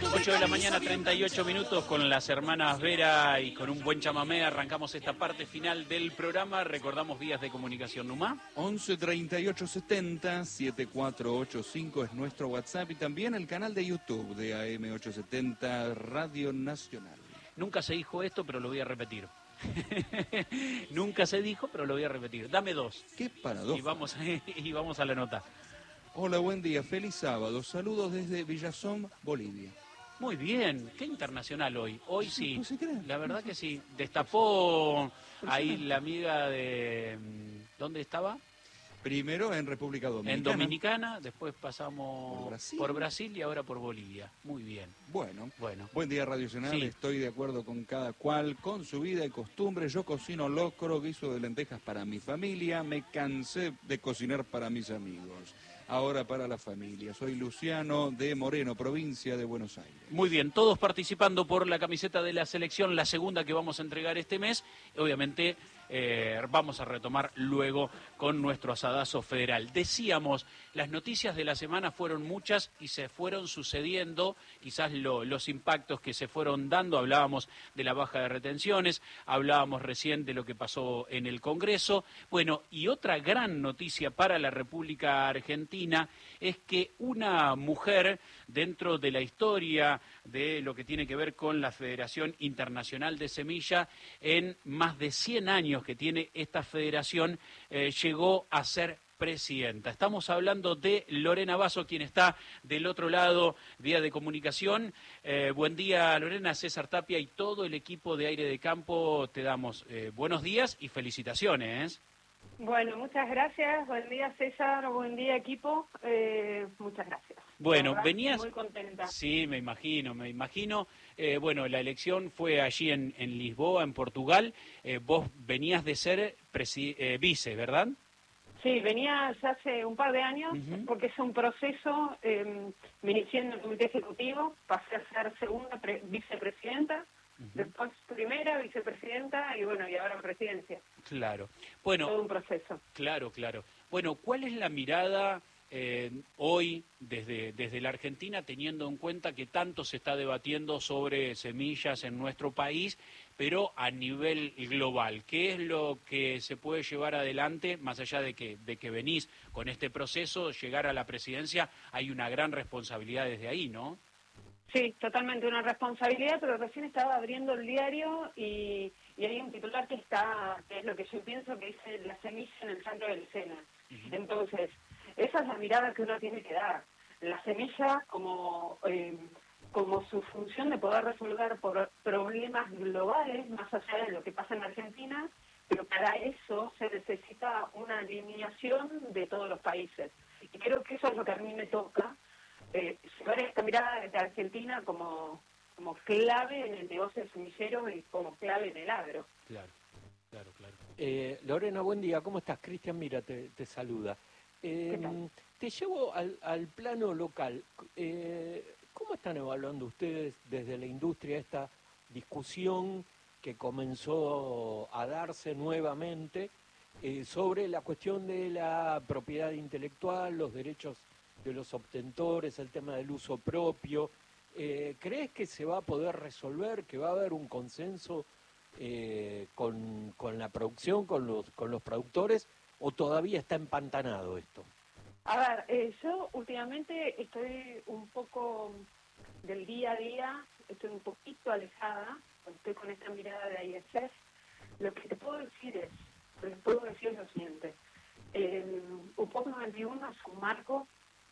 8 de la mañana, 38 minutos, con las hermanas Vera y con un buen chamamé arrancamos esta parte final del programa. Recordamos vías de comunicación, Numá. 11 38 70 7485 es nuestro WhatsApp y también el canal de YouTube de AM870 Radio Nacional. Nunca se dijo esto, pero lo voy a repetir. Nunca se dijo, pero lo voy a repetir. Dame dos. Qué paradoja. Y vamos a la nota. Hola, buen día, feliz sábado. Saludos desde Villazón, Bolivia. Muy bien, qué internacional hoy. Hoy sí, ¿Tú sí crees? la verdad que sí. Destapó ahí la amiga de... ¿Dónde estaba? Primero en República Dominicana. En Dominicana, después pasamos por Brasil y ahora por Bolivia. Muy bien. Bueno, Bueno. Buen día, Radio Nacional. Sí. Estoy de acuerdo con cada cual, con su vida y costumbre. Yo cocino locro, guiso de lentejas para mi familia. Me cansé de cocinar para mis amigos. Ahora para la familia. Soy Luciano de Moreno, provincia de Buenos Aires. Muy bien, todos participando por la camiseta de la selección, la segunda que vamos a entregar este mes. Obviamente vamos a retomar luego con nuestro asadazo federal. Decíamos, las noticias de la semana fueron muchas y se fueron sucediendo, quizás los impactos que se fueron dando. Hablábamos de la baja de retenciones, hablábamos recién de lo que pasó en el Congreso. Bueno, y otra gran noticia para la República Argentina es que una mujer dentro de la historia de lo que tiene que ver con la Federación Internacional de Semilla, en más de 100 años que tiene esta federación, llegó a ser presidenta. Estamos hablando de Lorena Basso, quien está del otro lado, vía de comunicación. Buen día, Lorena. César Tapia y todo el equipo de Aire de Campo te damos buenos días y felicitaciones. Bueno, muchas gracias. Buen día, César. Buen día, equipo. Muchas gracias. Bueno, verdad, venías... muy contenta. Sí, me imagino. Bueno, la elección fue allí en Lisboa, en Portugal. Vos venías de ser vice, ¿verdad? Sí, venía ya hace un par de años, porque es un proceso. Me inicié en el comité ejecutivo, pasé a ser segunda vicepresidenta, después primera vicepresidenta y bueno, y ahora presidencia. Claro. Bueno, todo un proceso. Claro. Bueno, ¿cuál es la mirada hoy desde la Argentina, teniendo en cuenta que tanto se está debatiendo sobre semillas en nuestro país, pero a nivel global? ¿Qué es lo que se puede llevar adelante, más allá de que venís con este proceso, llegar a la presidencia? Hay una gran responsabilidad desde ahí, ¿no? Sí, totalmente una responsabilidad, pero recién estaba abriendo el diario y hay un titular que es lo que yo pienso, que dice la semilla en el centro de la escena. Entonces, esa es la mirada que uno tiene que dar. La semilla como su función de poder resolver problemas globales, más allá de lo que pasa en Argentina, pero para eso se necesita una alineación de todos los países. Y creo que eso es lo que a mí me toca, llevar esta mirada de Argentina como clave en el negocio semillero y como clave en el agro. Claro. Lorena, buen día, ¿cómo estás? Cristian, mira, te saluda. Te llevo al plano local. ¿Cómo están evaluando ustedes desde la industria esta discusión que comenzó a darse nuevamente sobre la cuestión de la propiedad intelectual, los derechos de los obtentores, el tema del uso propio? ¿Crees que se va a poder resolver, que va a haber un consenso con la producción, con los productores, o todavía está empantanado esto? A ver, yo últimamente estoy un poco del día a día, estoy un poquito alejada, estoy con esta mirada de ISF. Lo que te puedo decir es lo siguiente. UPOP 91 es un marco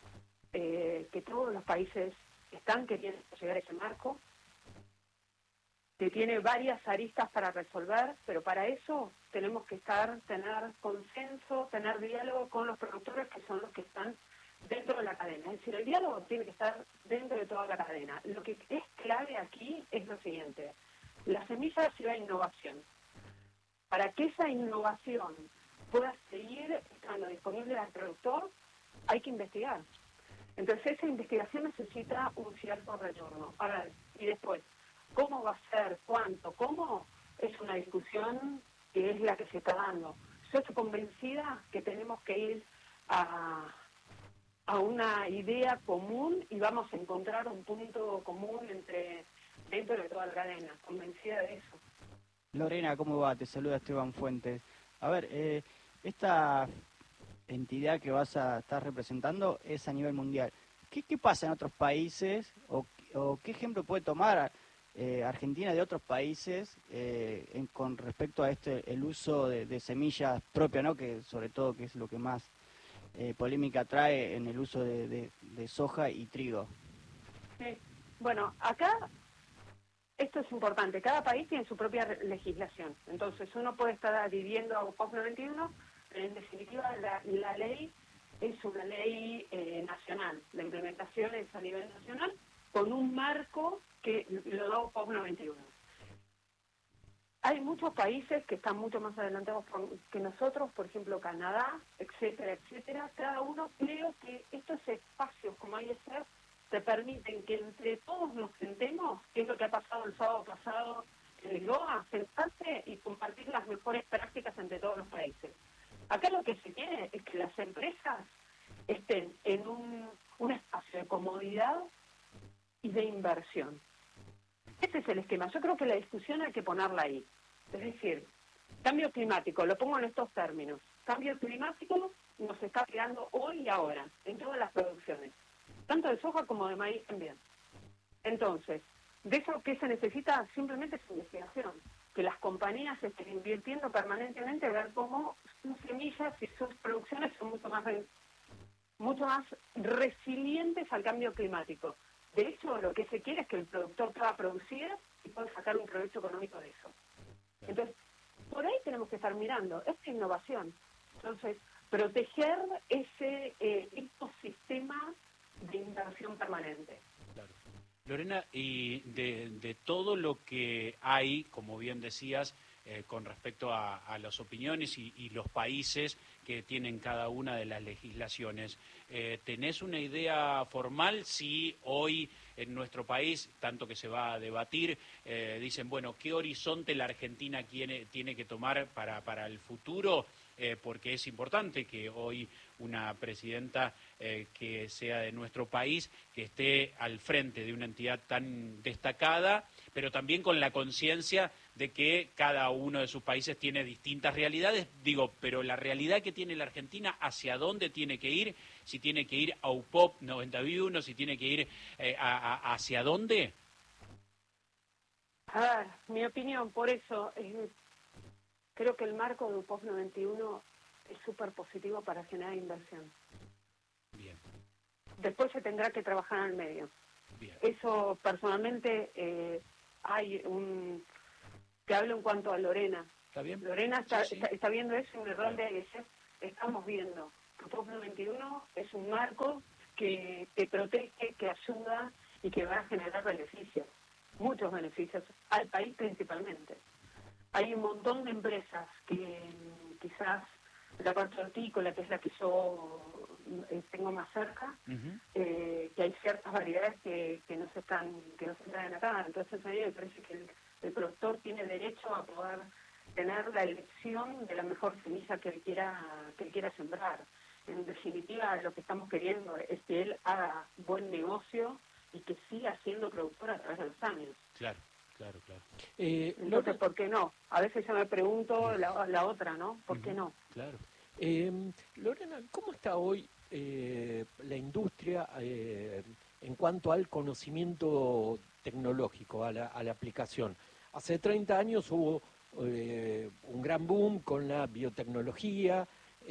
que todos los países están queriendo llegar a ese marco, que tiene varias aristas para resolver, pero para eso tenemos que tener consenso, tener diálogo con los productores, que son los que están dentro de la cadena. Es decir, el diálogo tiene que estar dentro de toda la cadena. Lo que es clave aquí es lo siguiente: la semilla lleva innovación. Para que esa innovación pueda seguir estando disponible al productor, hay que investigar. Entonces esa investigación necesita un cierto retorno. A ver, y después, ¿cómo va a ser? ¿Cuánto? ¿Cómo? Es una discusión que es la que se está dando. Yo estoy convencida que tenemos que ir a a una idea común y vamos a encontrar un punto común dentro de toda la cadena, convencida de eso. Lorena, ¿cómo va? Te saluda Esteban Fuentes. A ver, esta entidad que vas a estar representando es a nivel mundial. ¿Qué pasa en otros países o qué ejemplo puede tomar Argentina de otros países con respecto a el uso de semillas propias, ¿no? Que sobre todo que es lo que más polémica trae en el uso de soja y trigo? Sí. Bueno, acá esto es importante. Cada país tiene su propia legislación. Entonces uno puede estar adhiriendo a POP91, pero en definitiva la ley es una ley nacional. La implementación es a nivel nacional con un marco que lo da POP91. Hay muchos países que están mucho más adelantados que nosotros, por ejemplo Canadá, etcétera, etcétera. Cada uno, creo que estos espacios como ISF te permiten que entre todos nos sentemos, que es lo que ha pasado el sábado pasado en Lisboa, sentarse y compartir las mejores prácticas entre todos los países. Acá lo que se quiere es que las empresas estén en un espacio de comodidad y de inversión. Ese es el esquema. Yo creo que la discusión hay que ponerla ahí. Es decir, cambio climático, lo pongo en estos términos. Cambio climático nos está pegando hoy y ahora, en todas las producciones, tanto de soja como de maíz también. Entonces, de eso que se necesita simplemente es investigación, que las compañías estén invirtiendo permanentemente a ver cómo sus semillas y sus producciones son mucho más resilientes al cambio climático. De hecho, lo que se quiere es que el productor pueda producir y pueda sacar un provecho económico de eso. Entonces, por ahí tenemos que estar mirando, es innovación. Entonces, proteger ese ecosistema de inversión permanente. Claro. Lorena, y de todo lo que hay, como bien decías, con respecto a las opiniones y los países que tienen cada una de las legislaciones, ¿tenés una idea formal si hoy en nuestro país, tanto que se va a debatir, dicen, bueno, qué horizonte la Argentina tiene que tomar para el futuro? Porque es importante que hoy una presidenta que sea de nuestro país, que esté al frente de una entidad tan destacada, pero también con la conciencia de que cada uno de sus países tiene distintas realidades. Digo, pero la realidad que tiene la Argentina, ¿hacia dónde tiene que ir? Si tiene que ir a UPOP 91, si tiene que ir ¿hacia dónde? A ver, mi opinión, por eso, creo que el marco de UPOP 91 es súper positivo para generar inversión. Bien. Después se tendrá que trabajar al medio. Bien. Eso, personalmente, hay te hablo en cuanto a Lorena. ¿Está bien? Lorena Sí. está viendo eso en el rol de AISF. Estamos viendo que UPOP 91 es un marco que protege, que ayuda y que va a generar beneficios, muchos beneficios, al país principalmente. Hay un montón de empresas que quizás la parte hortícola, que es la que yo tengo más cerca, que hay ciertas variedades que no se traen acá. Entonces a mí me parece que el productor tiene derecho a poder tener la elección de la mejor semilla que él quiera sembrar. En definitiva, lo que estamos queriendo es que él haga buen negocio y que siga siendo productor a través de los años. Claro. Entonces, ¿por qué no? A veces yo me pregunto la otra, ¿no? ¿Por qué no? Claro. Lorena, ¿cómo está hoy la industria en cuanto al conocimiento tecnológico, a la aplicación? Hace 30 años hubo un gran boom con la biotecnología,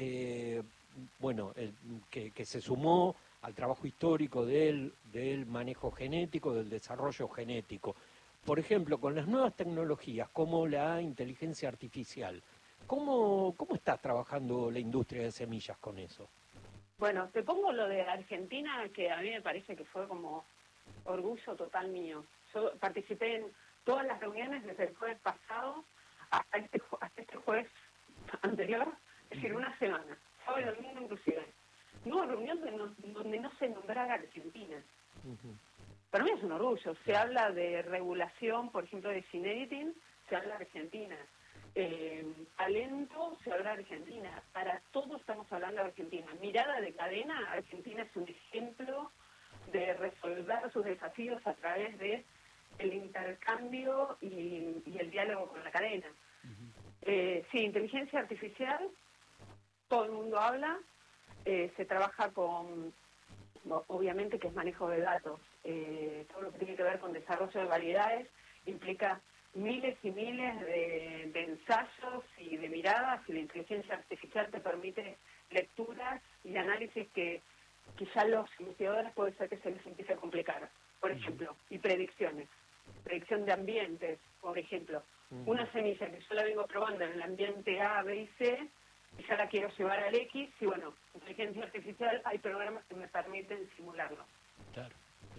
que se sumó al trabajo histórico del manejo genético, del desarrollo genético. Por ejemplo, con las nuevas tecnologías como la inteligencia artificial, ¿cómo está trabajando la industria de semillas con eso? Bueno, te pongo lo de Argentina, que a mí me parece que fue como orgullo total mío. Yo participé en todas las reuniones desde el jueves pasado hasta este jueves anterior, es decir, una semana, sábado y domingo inclusive. No, una reunión donde no se nombrara Argentina. Para mí es un orgullo. Se habla de regulación, por ejemplo, de gene editing, se habla de Argentina. talento se habla de Argentina. Para todos estamos hablando de Argentina. Mirada de cadena, Argentina es un ejemplo de resolver sus desafíos a través de el intercambio y el diálogo con la cadena. Sí, inteligencia artificial, todo el mundo habla, se trabaja con, obviamente que es manejo de datos, todo lo que tiene que ver con desarrollo de variedades implica miles y miles de ensayos y de miradas, y la inteligencia artificial te permite lecturas y análisis que quizá los investigadores puede ser que se les empiece a complicar, por ejemplo, y predicción de ambientes, por ejemplo. Una semilla que yo la vengo probando en el ambiente A, B y C, y ya la quiero llevar al X, y bueno, inteligencia artificial, hay programas que me permiten simularlo. Claro.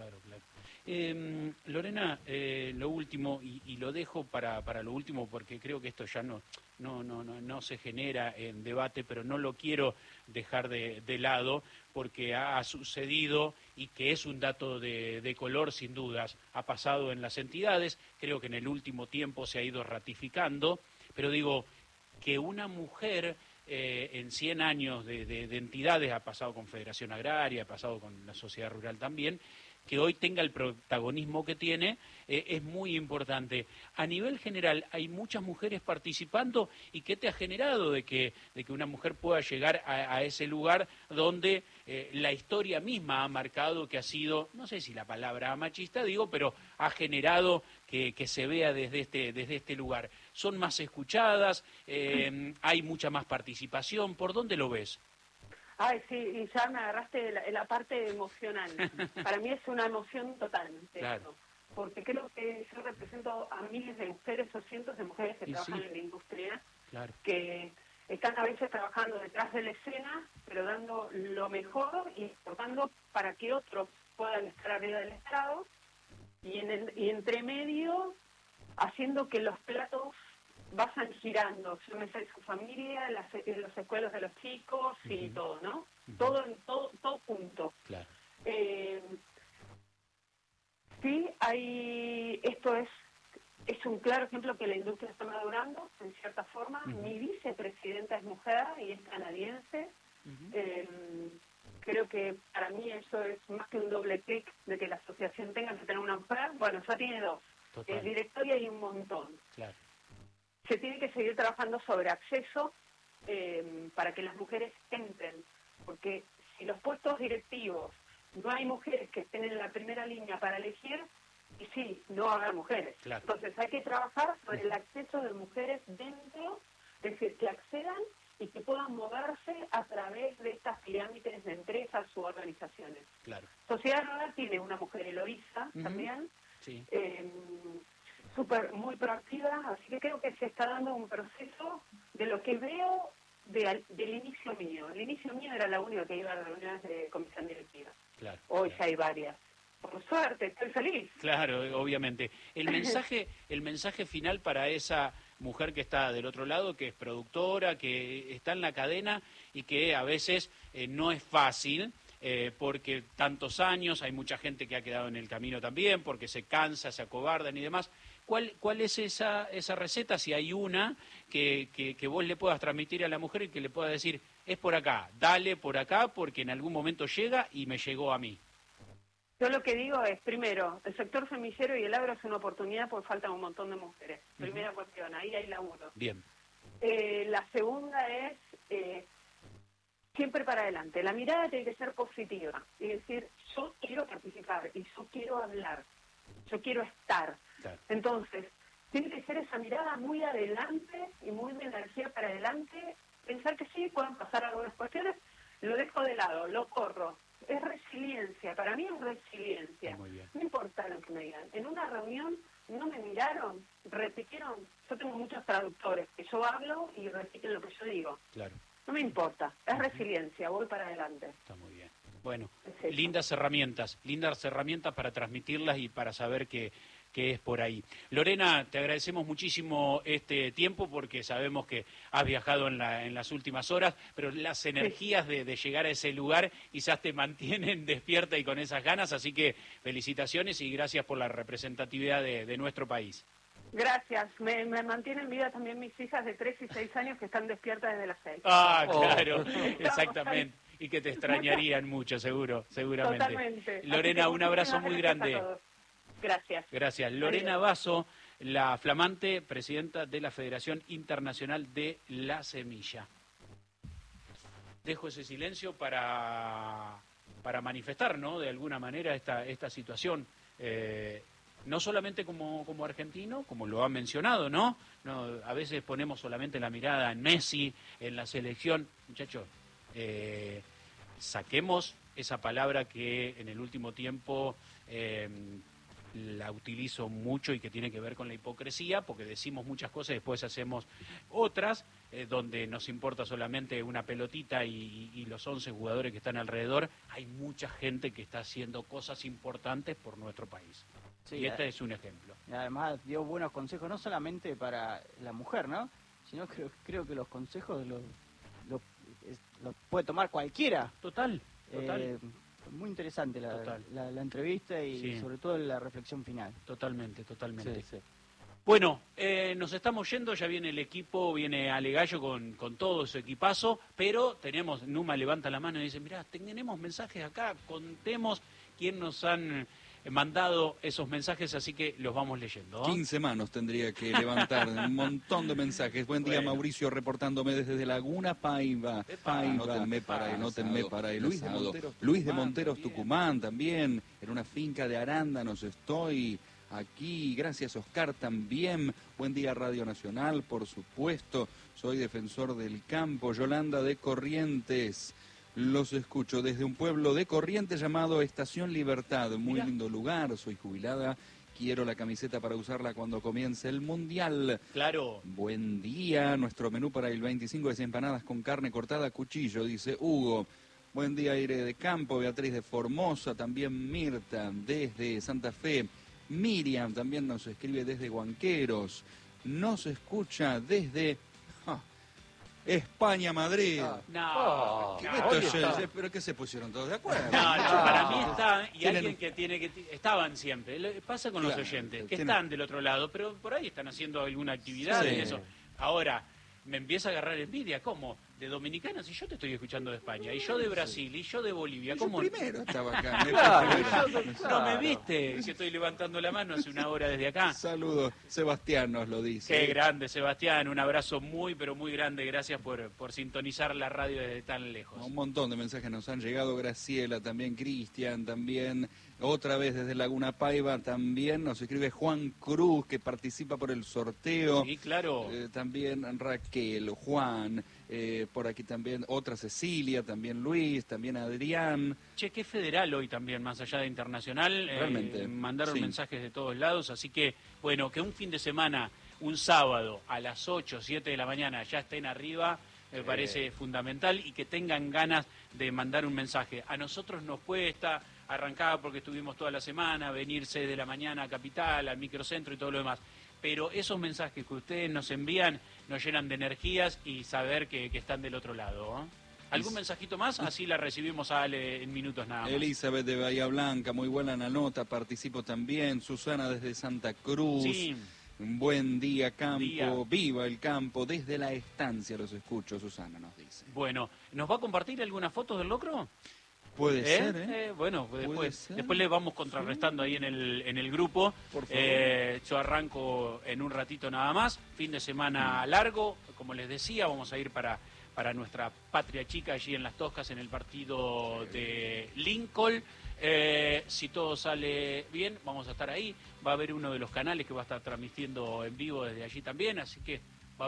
Lorena, lo último, y lo dejo para lo último porque creo que esto ya no se genera en debate, pero no lo quiero dejar de lado porque ha sucedido y que es un dato de color sin dudas, ha pasado en las entidades, creo que en el último tiempo se ha ido ratificando, pero digo que una mujer en 100 años de entidades, ha pasado con Federación Agraria, ha pasado con la sociedad rural también, que hoy tenga el protagonismo que tiene, es muy importante. A nivel general, hay muchas mujeres participando, ¿y qué te ha generado de que una mujer pueda llegar a ese lugar donde la historia misma ha marcado que ha sido, no sé si la palabra machista digo, pero ha generado que se vea desde este lugar? ¿Son más escuchadas? ¿Hay mucha más participación? ¿Por dónde lo ves? Ay, sí, y ya me agarraste la parte emocional. Para mí es una emoción total, claro. Porque creo que yo represento a miles de mujeres o cientos de mujeres que trabajan en la industria, claro, que están a veces trabajando detrás de la escena, pero dando lo mejor y exportando para que otros puedan estar arriba del estrado, y entre medio haciendo que los platos vayan girando, yo me sé su familia, los escuelos de los chicos y todo, ¿no? Todo junto. Claro. Sí, esto es un claro ejemplo que la industria está madurando, en cierta forma. Mi vicepresidenta es mujer y es canadiense. Creo que para mí eso es más que un doble clic de que la asociación tenga que tener una mujer. Bueno, ya tiene dos. El directorio hay un montón. Claro. Se tiene que seguir trabajando sobre acceso para que las mujeres entren, porque si los puestos directivos no hay mujeres que estén en la primera línea para elegir, y sí, no va a haber mujeres. Claro. Entonces hay que trabajar sobre el acceso de mujeres dentro, es decir, que accedan y que puedan moverse a través de estas pirámides de empresas u organizaciones. Claro. Sociedad Rural tiene una mujer, Eloísa, también, sí. Muy proactiva, así que creo que se está dando un proceso de lo que veo del inicio mío. El inicio mío era la única que iba a reuniones de comisión directiva. Claro, Hoy ya hay varias. Por suerte, estoy feliz. Claro, obviamente. El mensaje final para esa mujer que está del otro lado, que es productora, que está en la cadena y que a veces no es fácil, porque tantos años, hay mucha gente que ha quedado en el camino también, porque se cansa, se acobardan y demás. ¿Cuál es esa receta, si hay una, que vos le puedas transmitir a la mujer y que le pueda decir, es por acá, dale por acá, porque en algún momento llega y me llegó a mí? Yo lo que digo es, primero, el sector semillero y el agro es una oportunidad porque faltan un montón de mujeres. Primera cuestión, ahí hay laburo. Bien. La segunda es siempre para adelante. La mirada tiene que ser positiva y decir, yo quiero participar y yo quiero hablar, yo quiero estar. Claro. Entonces, tiene que ser esa mirada muy adelante y muy de energía para adelante, pensar que sí, pueden pasar algunas cuestiones, lo dejo de lado, lo corro. Es resiliencia, para mí es resiliencia. Muy bien. No importa lo que me digan. En una reunión no me miraron, repitieron. Yo tengo muchos traductores que yo hablo y repiten lo que yo digo. Claro. No me importa, es resiliencia, voy para adelante. Está muy bien. Bueno, Es lindas herramientas para transmitirlas y para saber que es por ahí. Lorena, te agradecemos muchísimo este tiempo porque sabemos que has viajado en las últimas horas, pero las energías de llegar a ese lugar quizás te mantienen despierta y con esas ganas, así que felicitaciones y gracias por la representatividad de nuestro país. Gracias. Me mantienen viva también mis hijas de 3 y 6 años que están despiertas desde las 6. Ah, claro, exactamente. Y que te extrañarían mucho, seguramente. Totalmente. Lorena, un abrazo muy grande. Gracias. Gracias. Lorena Basso, la flamante presidenta de la Federación Internacional de la Semilla. Dejo ese silencio para manifestar, ¿no?, de alguna manera esta situación. No solamente como argentino, como lo han mencionado, ¿no? A veces ponemos solamente la mirada en Messi, en la selección. Muchachos, saquemos esa palabra que en el último tiempo la utilizo mucho y que tiene que ver con la hipocresía, porque decimos muchas cosas y después hacemos otras, donde nos importa solamente una pelotita y los 11 jugadores que están alrededor. Hay mucha gente que está haciendo cosas importantes por nuestro país. Sí, y este es un ejemplo. Y además dio buenos consejos, no solamente para la mujer, ¿no? Sino creo que los consejos los puede tomar cualquiera. Total. Muy interesante la entrevista y sí, sobre todo la reflexión final. Totalmente. Sí, sí. Bueno, nos estamos yendo, ya viene el equipo, viene Ale Gallo con todo su equipazo, pero tenemos, Numa levanta la mano y dice, mirá, tenemos mensajes acá, contemos quién nos han mandado esos mensajes, así que los vamos leyendo, ¿no? 15 manos tendría que levantar, un montón de mensajes. Buen día, bueno. Mauricio, reportándome desde Laguna Paiva. Anótenme para el asado. Luis de Monteros, Tucumán, también, en una finca de arándanos estoy aquí. Gracias, Oscar, también. Buen día, Radio Nacional, por supuesto. Soy defensor del campo. Yolanda de Corrientes. Los escucho desde un pueblo de Corrientes llamado Estación Libertad. Muy Mira. Lindo lugar, soy jubilada. Quiero la camiseta para usarla cuando comience el Mundial. Claro. Buen día. Nuestro menú para el 25 es empanadas con carne cortada a cuchillo, dice Hugo. Buen día, Aire de Campo. Beatriz de Formosa. También Mirta desde Santa Fe. Miriam también nos escribe desde Huanqueros. Nos escucha desde España, Madrid. ¿Pero qué se pusieron todos de acuerdo? No, para mí está, y alguien que tiene que... Estaban siempre, pasa con los oyentes, que están del otro lado, pero por ahí están haciendo alguna actividad y eso. Ahora, me empieza a agarrar envidia, ¿cómo? De dominicanos, y yo te estoy escuchando de España, y yo de Brasil, y yo de Bolivia, ¿cómo? Yo primero estaba acá. No me viste que estoy levantando la mano hace una hora desde acá. Saludos, Sebastián nos lo dice. Qué grande, Sebastián, un abrazo muy, pero muy grande, gracias por sintonizar la radio desde tan lejos. Un montón de mensajes nos han llegado, Graciela, también Cristian, también otra vez desde Laguna Paiva, también nos escribe Juan Cruz, que participa por el sorteo. Sí, claro. También Raquel, Juan... por aquí también otra Cecilia, también Luis, también Adrián. Che, qué federal hoy también, más allá de internacional. Realmente. Mandaron mensajes de todos lados, así que, bueno, que un fin de semana, un sábado, a las 8, 7 de la mañana ya estén arriba, me parece fundamental, y que tengan ganas de mandar un mensaje. A nosotros nos cuesta arrancar porque estuvimos toda la semana, venir 6 de la mañana a Capital, al microcentro y todo lo demás. Pero esos mensajes que ustedes nos envían nos llenan de energías y saber que están del otro lado, ¿eh? ¿Algún mensajito más? Así la recibimos a Ale en minutos nada más. Elizabeth de Bahía Blanca, muy buena la nota, participo también. Susana desde Santa Cruz. Sí. Un buen día, campo. Viva el campo. Desde la estancia los escucho, Susana nos dice. Bueno, ¿nos va a compartir algunas fotos del locro? Puede ser, ¿eh? Bueno, después le vamos contrarrestando ahí en el grupo. Por favor. Yo arranco en un ratito nada más. Fin de semana largo, como les decía, vamos a ir para nuestra patria chica allí en Las Toscas en el partido de Lincoln. Si todo sale bien, vamos a estar ahí. Va a haber uno de los canales que va a estar transmitiendo en vivo desde allí también, así que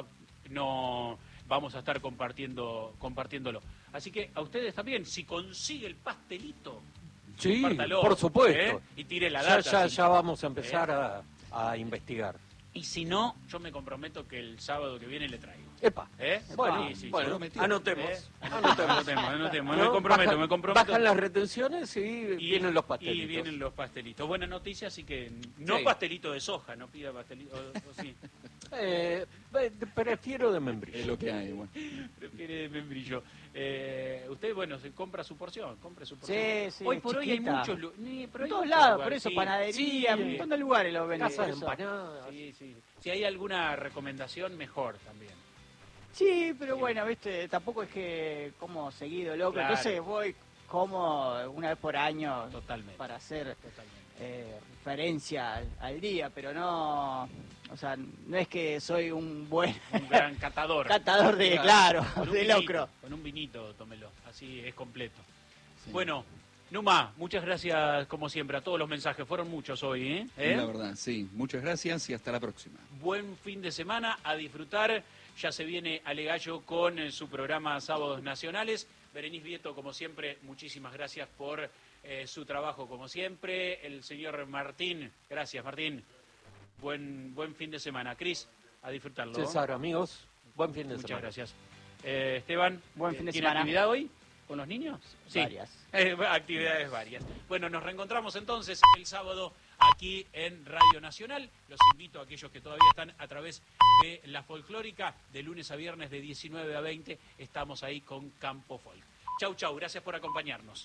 vamos a estar compartiéndolo. Así que a ustedes también, si consigue el pastelito, sí, compártalo, por supuesto. Y tire la data. Ya vamos a empezar a investigar. Y si no, yo me comprometo que el sábado que viene le traigo. Epa. Bueno, anotemos. Anotemos. Me comprometo. Bajan las retenciones y vienen los pastelitos. Y vienen los pastelitos. Buena noticia, así que no pastelito de soja, no pida pastelito. Sí. Prefiero de membrillo. Es lo que hay, bueno. Prefiere de membrillo. Usted, bueno, se compra su porción, Sí, Hoy por hoy hay chiquita. muchos pero En hay todos muchos lados, lugares, por eso, sí. panadería, Sí, un montón de lugares los venden. Casas de por eso. empanadas. Sí. Si hay alguna recomendación, mejor también. Sí, pero bueno, viste, tampoco es que como seguido, loco. Claro. Entonces voy como una vez por año Totalmente. para hacer Totalmente. referencia al día, pero no, o sea, no es que soy un buen Un gran catador. catador de, claro, Con un de vinito, locro. Con un vinito, tómelo. Así es completo. Bueno, Numa, muchas gracias como siempre a todos los mensajes. Fueron muchos hoy, ¿eh? La verdad, sí. Muchas gracias y hasta la próxima. Buen fin de semana, a disfrutar. Ya se viene Alegallo con su programa Sábados Nacionales. Berenice Vieto, como siempre, muchísimas gracias por su trabajo, como siempre. El señor Martín, gracias Martín. Buen fin de semana. Cris, a disfrutarlo. César, amigos, buen fin de Muchas semana. gracias. Esteban, Buen fin de ¿tiene semana. actividad hoy con los niños? Sí. Varias. Actividades varias. Bueno, nos reencontramos entonces el sábado aquí en Radio Nacional. Los invito a aquellos que todavía están a través de la folclórica, de lunes a viernes de 19 a 20. Estamos ahí con Campo Folk. Chau, chau. Gracias por acompañarnos.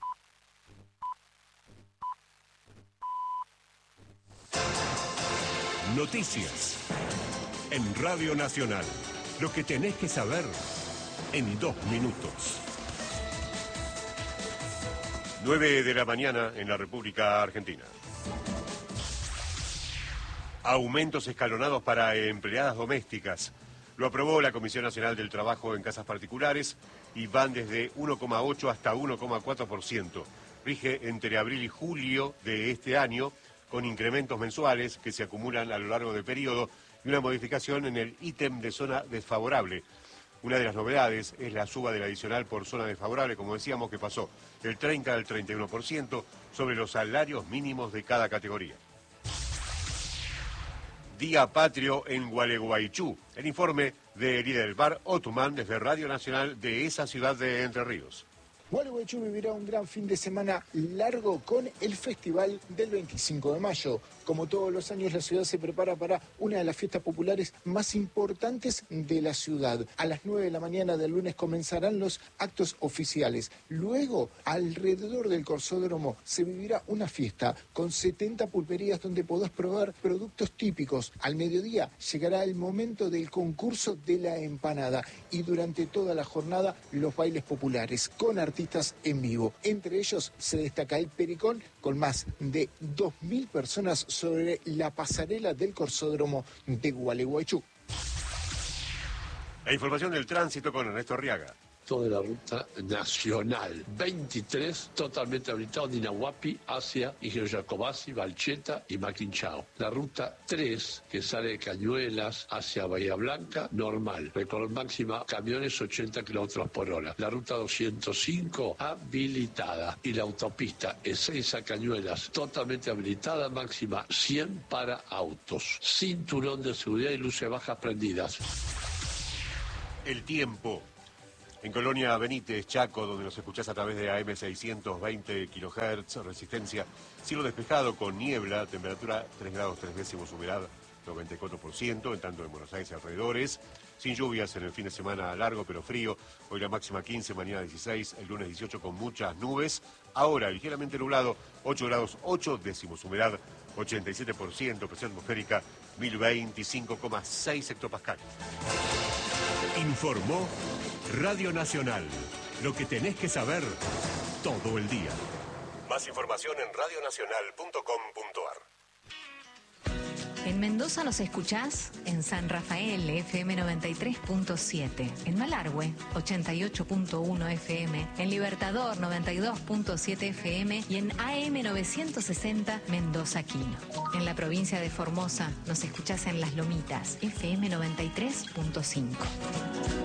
Noticias en Radio Nacional. Lo que tenés que saber en 2 minutos. 9 de la mañana en la República Argentina. Aumentos escalonados para empleadas domésticas. Lo aprobó la Comisión Nacional del Trabajo en Casas Particulares y van desde 1,8 hasta 1,4%. Rige entre abril y julio de este año, con incrementos mensuales que se acumulan a lo largo del periodo y una modificación en el ítem de zona desfavorable. Una de las novedades es la suba del adicional por zona desfavorable, como decíamos, que pasó del 30 al 31% sobre los salarios mínimos de cada categoría. Día Patrio en Gualeguaychú. El informe de líder Bar Otumán desde Radio Nacional de esa ciudad de Entre Ríos. Gualeguaychú vivirá un gran fin de semana largo con el festival del 25 de mayo. Como todos los años, la ciudad se prepara para una de las fiestas populares más importantes de la ciudad. A las 9 de la mañana del lunes comenzarán los actos oficiales. Luego, alrededor del Corsódromo, se vivirá una fiesta con 70 pulperías donde podrás probar productos típicos. Al mediodía llegará el momento del concurso de la empanada y durante toda la jornada los bailes populares con artistas en vivo. Entre ellos se destaca el Pericón con más de 2.000 personas sobre la pasarela del Corsódromo de Gualeguaychú. La información del tránsito con Ernesto Arriaga. De la ruta nacional 23 totalmente habilitado de Inahuapi hacia Ingeniero Jacobasi, Valcheta y Maquinchao. La ruta 3 que sale de Cañuelas hacia Bahía Blanca, normal, recorrer máxima camiones 80 kilómetros por hora. La ruta 205 habilitada y la autopista E6 a Cañuelas totalmente habilitada, máxima 100 para autos. Cinturón de seguridad y luces bajas prendidas. El tiempo. En Colonia Benítez, Chaco, donde nos escuchás a través de AM 620 kHz, resistencia, cielo despejado con niebla, temperatura 3 grados 3 décimos, humedad 94%, en tanto en Buenos Aires y alrededores, sin lluvias en el fin de semana largo pero frío, hoy la máxima 15, mañana 16, el lunes 18 con muchas nubes, ahora ligeramente nublado, 8 grados 8 décimos, humedad 87%, presión atmosférica 1025,6 hectopascales. Informó Radio Nacional. Lo que tenés que saber todo el día. Más información en radionacional.com.ar. En Mendoza nos escuchás en San Rafael, FM 93.7, en Malargüe, 88.1 FM, en Libertador, 92.7 FM y en AM 960 Mendoza Quino. En la provincia de Formosa nos escuchás en Las Lomitas, FM 93.5.